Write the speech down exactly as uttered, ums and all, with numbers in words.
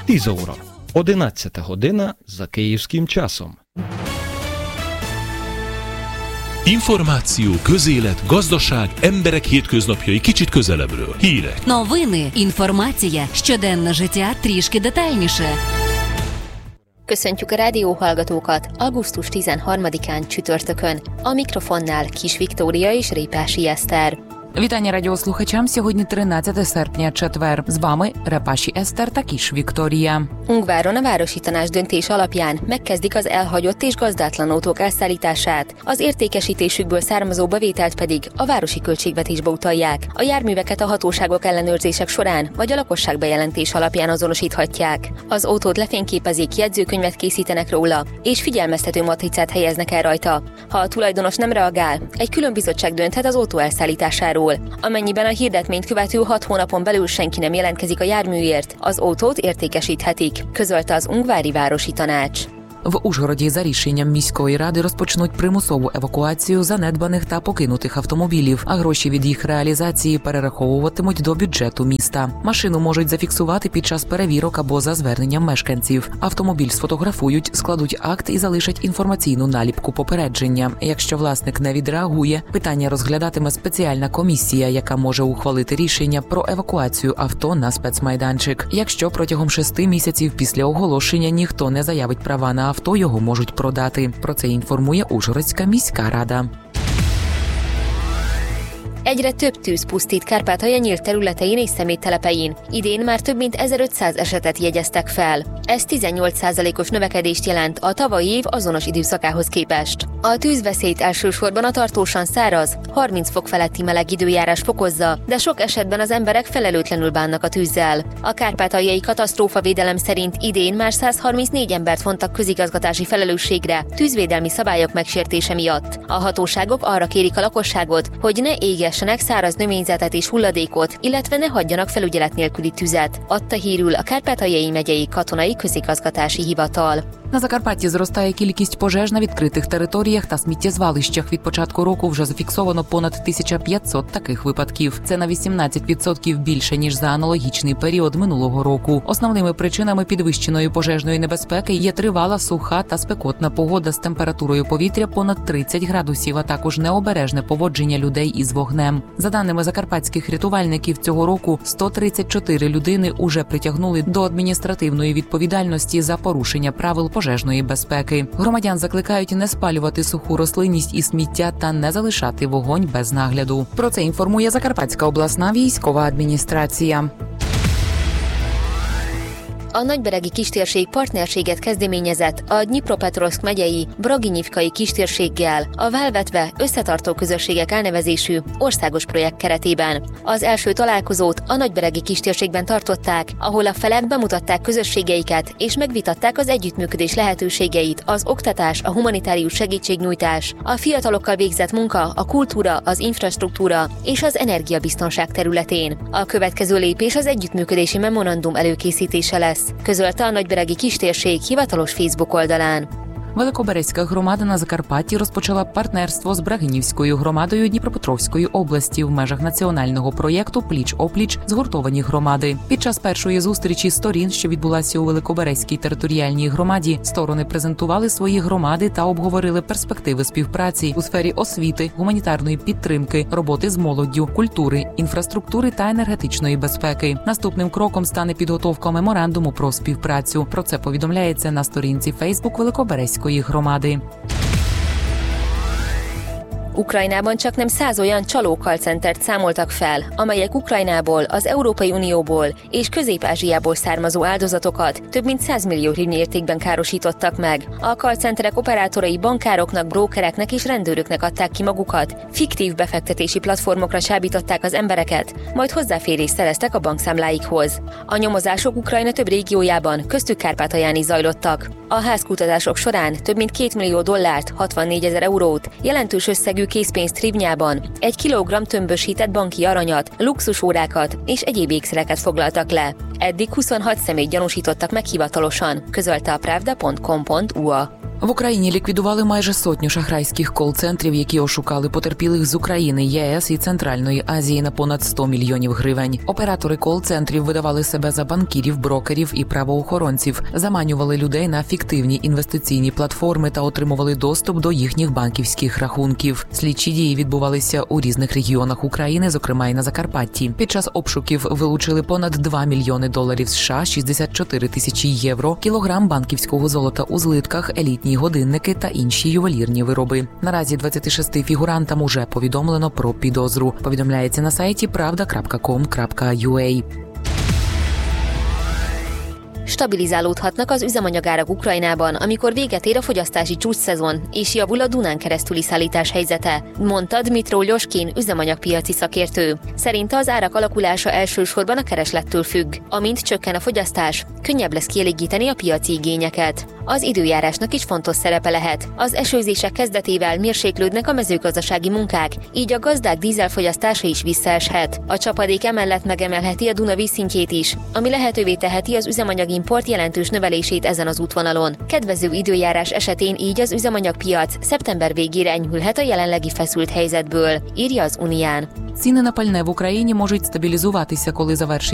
tíz óra. одинадцята година за київським часом. Információ, közélet, gazdaság, emberek hétköznapjai kicsit közelebbről. Hírek. Новини, інформація, щоденне життя трішки детальніше. Köszöntjük a rádióhallgatókat augusztus tizenharmadikán csütörtökön. A mikrofonnál Kis Viktória és Répási Eszter. Вітання радіослухачам. Сьогодні тринадцяте серпня, четвер. З вами Репаші Eszter та Kis Viktória. Ungváron a Városi Tanács döntés alapján megkezdik az elhagyott és gazdátlan autók elszállítását, az értékesítésükből származó bevételt pedig a városi költségvetésbe utalják. A járműveket a hatóságok ellenőrzések során vagy a lakosság bejelentés alapján azonosíthatják. Az autót lefényképezik, jegyzőkönyvet készítenek róla, és figyelmeztető matricát helyeznek el rajta. Ha a tulajdonos nem reagál, egy külön bizottság dönthet az autó elszállításáról. Amennyiben a hirdetményt követő hat hónapon belül senki nem jelentkezik a járműért, az autót értékesíthetik, közölte az Ungvári Városi Tanács. В Ужгороді за рішенням міської ради розпочнуть примусову евакуацію занедбаних та покинутих автомобілів, а гроші від їх реалізації перераховуватимуть до бюджету міста. Машину можуть зафіксувати під час перевірок або за зверненням мешканців. Автомобіль сфотографують, складуть акт і залишать інформаційну наліпку попередження. Якщо власник не відреагує, питання розглядатиме спеціальна комісія, яка може ухвалити рішення про евакуацію авто на спецмайданчик. Якщо протягом шести місяців після оголошення ніхто не заявить права на авто, його можуть продати. Про це інформує Ужгородська міська рада. Egyre több tűz pusztít Kárpátalja nyílt területein és szeméttelepein. Idén már több mint ezerötszáz esetet jegyeztek fel. Ez tizennyolc százalékos növekedést jelent a tavalyi év azonos időszakához képest. A tűzveszélyt elsősorban a tartósan száraz, harminc fok feletti meleg időjárás fokozza, de sok esetben az emberek felelőtlenül bánnak a tűzzel. A kárpátaljai katasztrófavédelem szerint idén már száz harmincnégy embert vontak közigazgatási felelősségre tűzvédelmi szabályok megsértése miatt. A hatóságok arra kérik a lakosságot, hogy ne égessenek száraz növényzetet és hulladékot, illetve ne hagyjanak felügyelet nélküli tüzet, adta hírül a Kárpátaljai megyei katonai közigazgatási hivatal. На Закарпатті зростає кількість пожеж на відкритих територіях та сміттєзвалищах. Від початку року вже зафіксовано понад тисяча п'ятсот таких випадків. Це на вісімнадцять відсотків більше, ніж за аналогічний період минулого року. Основними причинами підвищеної пожежної небезпеки є тривала, суха та спекотна погода з температурою повітря понад тридцять градусів, а також необережне поводження людей із вогнем. За даними закарпатських рятувальників, цього року сто тридцять чотири людини уже притягнули до адміністративної відповідальності за порушення правил пожежної безпеки. Громадян закликають не спалювати суху рослинність і сміття та не залишати вогонь без нагляду. Про це інформує Закарпатська обласна військова адміністрація. A nagyberegi kistérség partnerséget kezdeményezett a Dnyipropetrovszk megyei Braginyivkai kistérséggel a válvetve Összetartó Közösségek elnevezésű országos projekt keretében. Az első találkozót a nagyberegi kistérségben tartották, ahol a felek bemutatták közösségeiket és megvitatták az együttműködés lehetőségeit, az oktatás, a humanitárius segítségnyújtás, a fiatalokkal végzett munka, a kultúra, az infrastruktúra és az energiabiztonság területén. A következő lépés az együttműködési memorandum előkészítése lesz, közölte a nagyberegi kistérség hivatalos Facebook oldalán. Великоберезька громада на Закарпатті розпочала партнерство з Брагинівською громадою Дніпропетровської області в межах національного проєкту «Пліч-опліч. Згуртовані громади». Під час першої зустрічі сторін, що відбулася у Великоберезькій територіальній громаді, сторони презентували свої громади та обговорили перспективи співпраці у сфері освіти, гуманітарної підтримки, роботи з молоддю, культури, інфраструктури та енергетичної безпеки. Наступним кроком стане підготовка меморандуму про співпрацю. Про це повідомляється на сторінці Фейсбук Великоберезької громади. Ukrajnában csaknem száz olyan csaló callcentert számoltak fel, amelyek Ukrajnából, az Európai Unióból és Közép-Ázsiából származó áldozatokat több mint száz millió hrivnyi értékben károsítottak meg. A callcenterek operátorai bankároknak, brókereknek és rendőröknek adták ki magukat, fiktív befektetési platformokra csábították az embereket, majd hozzáférést szereztek a bankszámláikhoz. A nyomozások Ukrajna több régiójában, köztük Kárpátalján is zajlottak. A házkutatások során több mint két millió dollárt, hatvannégyezer eurót, jelentős összegű készpénzt hrivnyában, egy kilogramm tömbösített banki aranyat, luxusórákat és egyéb ékszereket foglaltak le. Eddig huszonhat személyt gyanúsítottak meg hivatalosan, közölte a pravda pont com pont u a. В Україні ліквідували майже сотню шахрайських кол-центрів, які ошукали потерпілих з України, ЄС і Центральної Азії на понад сто мільйонів гривень. Оператори кол-центрів видавали себе за банкірів, брокерів і правоохоронців, заманювали людей на фіктивні інвестиційні платформи та отримували доступ до їхніх банківських рахунків. Слідчі дії відбувалися у різних регіонах України, зокрема й на Закарпатті. Під час обшуків вилучили понад два мільйони доларів США, шістдесят чотири тисячі євро, кілограм банківського золота у злитках, елітні годинники та інші ювелірні вироби. Наразі двадцяти шести фігурантам уже повідомлено про підозру. Повідомляється на сайті правда крапка ком крапка ю а. Stabilizálódhatnak az üzemanyagárak Ukrajnában, amikor véget ér a fogyasztási csúcsszezon, és javul a Dunán keresztüli szállítás helyzete, mondta Dmitro Lyoshkin, üzemanyagpiaci szakértő. Szerinte az árak alakulása elsősorban a kereslettől függ. Amint csökken a fogyasztás, könnyebb lesz kielégíteni a piaci igényeket. Az időjárásnak is fontos szerepe lehet. Az esőzések kezdetével mérséklődnek a mezőgazdasági munkák, így a gazdák dízelfogyasztása is visszaeshet. A csapadék emellett megemelheti a Duna vízszintjét is, ami lehetővé teheti az üzemanyagimport jelentős növelését ezen az útvonalon. Kedvező időjárás esetén így az üzemanyagpiac szeptember végére enyhülhet a jelenlegi feszült helyzetből, írja az Unián. Ціни на пальне в Україні можуть стабілізуватися, коли завершиться